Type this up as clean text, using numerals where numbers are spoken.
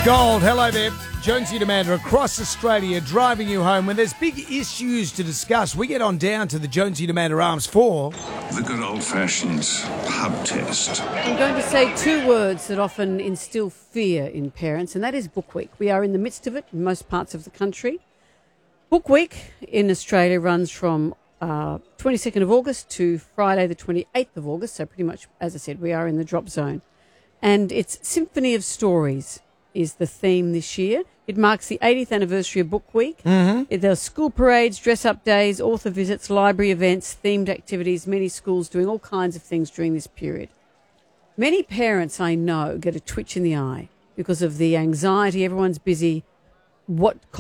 Gold, hello there. Jonesy and Amanda across Australia driving you home. When there's big issues to discuss, we get on down to the Jonesy and Amanda Arms for the good old-fashioned pub test. I'm going to say two words that often instill fear in parents, and that is Book Week. We are in the midst of it in most parts of the country. Book Week in Australia runs from 22nd of August to Friday the 28th of August, so pretty much, as I said, we are in the drop zone. And it's Symphony of Stories is the theme this year. It marks the 80th anniversary of Book Week. Mm-hmm. There are school parades, dress-up days, author visits, library events, themed activities, many schools doing all kinds of things during this period. Many parents I know get a twitch in the eye because of the anxiety. Everyone's busy. What